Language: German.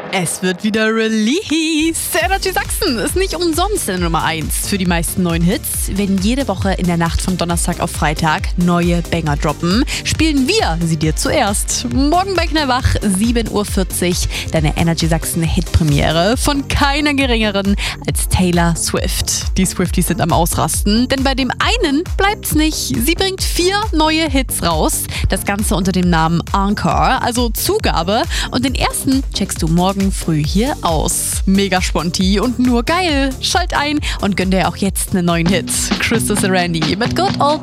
Es wird wieder released. Energy Sachsen ist nicht umsonst der Nummer 1 für die meisten neuen Hits. Wenn jede Woche in der Nacht von Donnerstag auf Freitag neue Banger droppen, spielen wir sie dir zuerst. Morgen bei Knallwach, 7.40 Uhr, deine Energy Sachsen Hitpremiere von keiner geringeren als Taylor Swift. Die Swifties sind am Ausrasten, denn bei dem einen bleibt's nicht. Sie bringt 4 neue Hits raus. Das Ganze unter dem Namen Encore, also Zugabe. Und den ersten checkst du morgen früh hier aus. Mega sponti und nur geil. Schalt ein und gönn dir auch jetzt einen neuen Hit. Crystal Randy mit Good Old